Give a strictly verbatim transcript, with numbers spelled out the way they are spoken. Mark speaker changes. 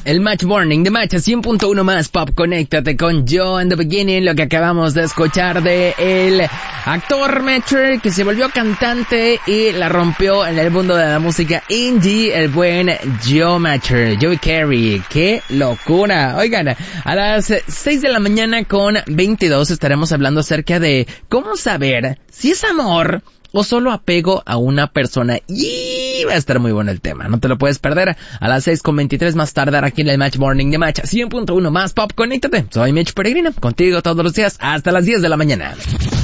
Speaker 1: El Match Morning de Match cien punto uno más Pop. Conéctate con Joe and the Beginning, lo que acabamos de escuchar de el actor Metro, que se volvió cantante y la rompió en el mundo de la música indie, el buen Joe Metro, Joey Carey. ¡Qué locura! Oigan, a las seis de la mañana con veintidós estaremos hablando acerca de cómo saber si es amor o solo apego a una persona. Y va a estar muy bueno el tema, no te lo puedes perder. A las seis con veintitrés más tardar aquí en el Match Morning de Match cien punto uno más Pop. Conéctate, soy Mitch Peregrino, contigo todos los días hasta las diez de la mañana.